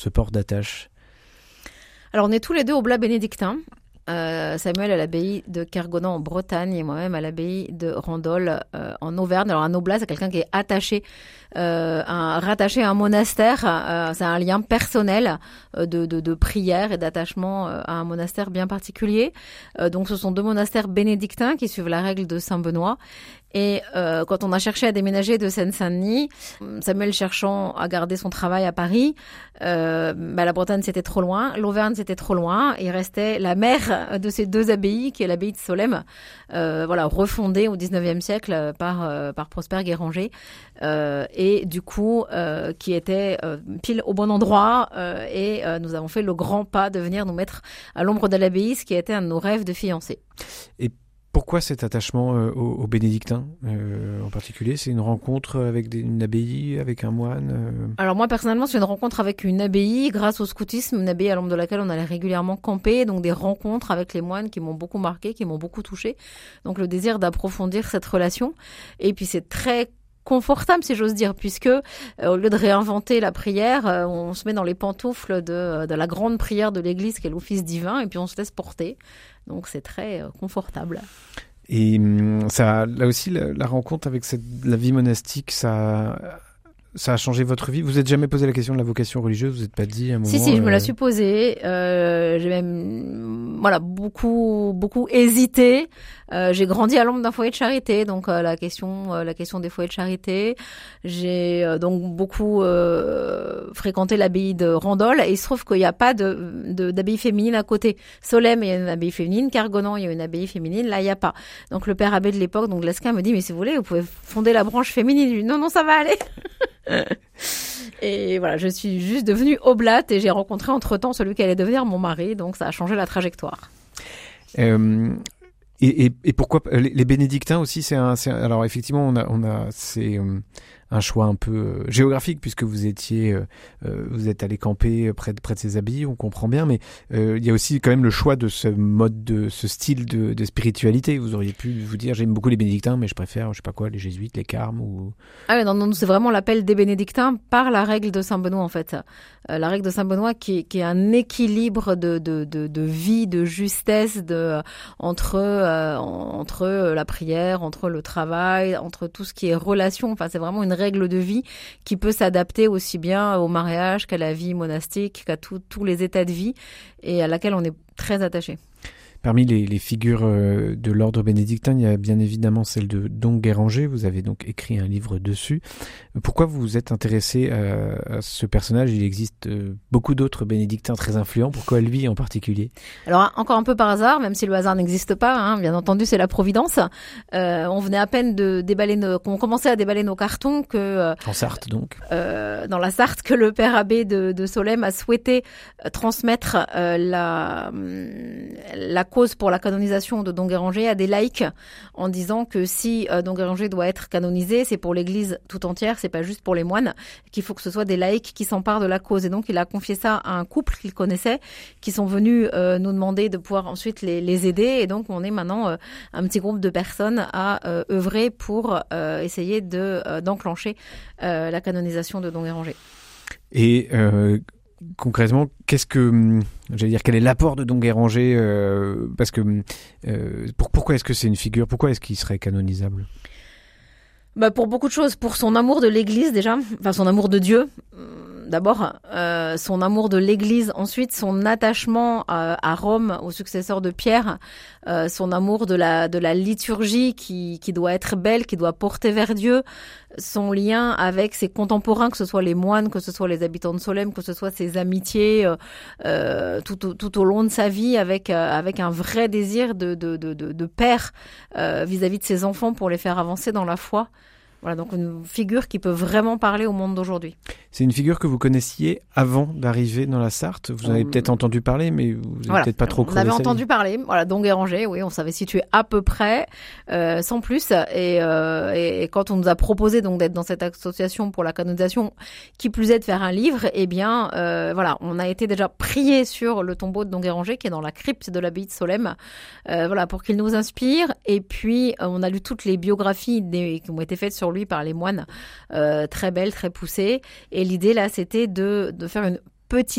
ce port d'attache? Alors, on est tous les deux oblats bénédictins. Samuel à l'abbaye de Kergonan en Bretagne et moi-même à l'abbaye de Randol en Auvergne. Alors un oblat, c'est quelqu'un qui est attaché, rattaché à un monastère. C'est un lien personnel de prière et d'attachement à un monastère bien particulier. Donc ce sont deux monastères bénédictins qui suivent la règle de Saint-Benoît. Et quand on a cherché à déménager de Seine-Saint-Denis, Samuel cherchant à garder son travail à Paris, la Bretagne c'était trop loin, l'Auvergne c'était trop loin. Il restait la mère de ces deux abbayes, qui est l'abbaye de Solesmes, refondée au XIXe siècle par Prosper Guéranger, et du coup qui était pile au bon endroit. Et nous avons fait le grand pas de venir nous mettre à l'ombre de l'abbaye, ce qui était un de nos rêves de fiancés. Et pourquoi cet attachement aux bénédictins en particulier? C'est une rencontre avec une abbaye, avec un moine Alors moi personnellement, c'est une rencontre avec une abbaye grâce au scoutisme, une abbaye à l'ombre de laquelle on allait régulièrement camper, donc des rencontres avec les moines qui m'ont beaucoup marqué, qui m'ont beaucoup touchée. Donc le désir d'approfondir cette relation. Et puis c'est très confortable, si j'ose dire, puisque au lieu de réinventer la prière, on se met dans les pantoufles de la grande prière de l'Église qui est l'office divin, et puis on se laisse porter. Donc c'est très confortable. Et ça, là aussi, la rencontre avec la vie monastique, ça a changé votre vie? Vous n'êtes jamais posé la question de la vocation religieuse? Vous n'êtes pas dit à un moment? Si, je me la suis posée. J'ai même beaucoup hésité. J'ai grandi à l'ombre d'un foyer de charité, donc la question des foyers de charité. J'ai donc beaucoup fréquenté l'abbaye de Randol, et il se trouve qu'il n'y a pas d'abbaye féminine à côté. Solesmes, il y a une abbaye féminine. Kergonan, il y a une abbaye féminine. Là, il n'y a pas. Donc le père abbé de l'époque, donc Lesquin, me dit, mais si vous voulez, vous pouvez fonder la branche féminine. Je dis, non, ça va aller. Et voilà, je suis juste devenue oblate, et j'ai rencontré entre-temps celui qui allait devenir mon mari, donc ça a changé la trajectoire. Et pourquoi les bénédictins aussi? Alors effectivement, c'est un choix un peu géographique, puisque vous êtes allé camper près de ces abbayes, on comprend bien, mais il y a aussi quand même le choix de ce style de spiritualité. Vous auriez pu vous dire, j'aime beaucoup les bénédictins, mais je préfère, je sais pas quoi, les jésuites, les carmes ou... Ah oui, non, c'est vraiment l'appel des bénédictins par la règle de Saint-Benoît, en fait. La règle de Saint-Benoît qui est un équilibre de vie, de justesse, entre la prière, entre le travail, entre tout ce qui est relation. Enfin, c'est vraiment une règle de vie qui peut s'adapter aussi bien au mariage qu'à la vie monastique, qu'à tous les états de vie, et à laquelle on est très attaché. Parmi les figures de l'ordre bénédictin, il y a bien évidemment celle de Don Guéranger. Vous avez donc écrit un livre dessus. Pourquoi vous vous êtes intéressé à ce personnage? Il existe beaucoup d'autres bénédictins très influents. Pourquoi lui en particulier? Alors, encore un peu par hasard, même si le hasard n'existe pas, hein, bien entendu, c'est la providence. On venait à peine qu'on commençait à déballer nos cartons en Sarthe, donc. Dans la Sarthe, que le père abbé de Solesmes a souhaité transmettre la cause pour la canonisation de Don Guéranger à des laïcs, en disant que si Don Guéranger doit être canonisé, c'est pour l'Église tout entière, c'est pas juste pour les moines, qu'il faut que ce soit des laïcs qui s'emparent de la cause. Et donc il a confié ça à un couple qu'il connaissait, qui sont venus nous demander de pouvoir ensuite les aider. Et donc on est maintenant un petit groupe de personnes à œuvrer pour essayer d'enclencher la canonisation de Don Guéranger. Et concrètement, quel est l'apport de Don Guéranger, parce que pourquoi est-ce que c'est une figure? Pourquoi est-ce qu'il serait canonisable? Pour beaucoup de choses. Pour son amour de l'Église déjà, enfin son amour de Dieu d'abord, son amour de l'Église, ensuite son attachement à Rome, au successeur de Pierre, son amour de la liturgie qui doit être belle, qui doit porter vers Dieu, son lien avec ses contemporains, que ce soit les moines, que ce soit les habitants de Solesmes, que ce soit ses amitiés tout au long de sa vie, avec un vrai désir de père vis-à-vis de ses enfants pour les faire avancer dans la foi. Voilà, donc une figure qui peut vraiment parler au monde d'aujourd'hui. C'est une figure que vous connaissiez avant d'arriver dans la Sarthe. Vous en avez peut-être entendu parler, mais vous n'avez peut-être pas trop creusé. On avait entendu parler. Voilà, Don Guéranger, oui, on savait situer à peu près, sans plus. Et quand on nous a proposé donc d'être dans cette association pour la canonisation, qui plus est de faire un livre, eh bien, voilà, on a été déjà prié sur le tombeau de Don Guéranger, qui est dans la crypte de l'abbaye de Solesmes, voilà, pour qu'il nous inspire. Et puis, on a lu toutes les biographies qui ont été faites sur lui par les moines, très belles, très poussées. Et l'idée là, c'était de faire une petite